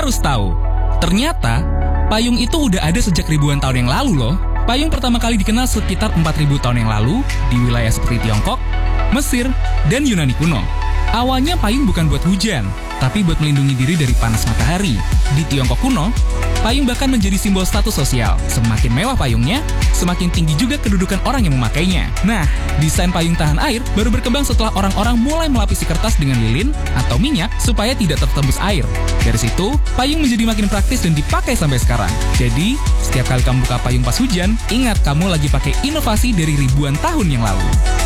harus tahu. Ternyata, payung itu udah ada sejak ribuan tahun yang lalu loh. Payung pertama kali dikenal sekitar 4.000 tahun yang lalu di wilayah seperti Tiongkok, Mesir, dan Yunani kuno. Awalnya payung bukan buat hujan, tapi buat melindungi diri dari panas matahari. Di Tiongkok kuno, payung bahkan menjadi simbol status sosial. Semakin mewah payungnya, semakin tinggi juga kedudukan orang yang memakainya. Nah, desain payung tahan air baru berkembang setelah orang-orang mulai melapisi kertas dengan lilin atau minyak supaya tidak tertembus air. Dari situ, payung menjadi makin praktis dan dipakai sampai sekarang. Jadi, setiap kali kamu buka payung pas hujan, ingat kamu lagi pakai inovasi dari ribuan tahun yang lalu.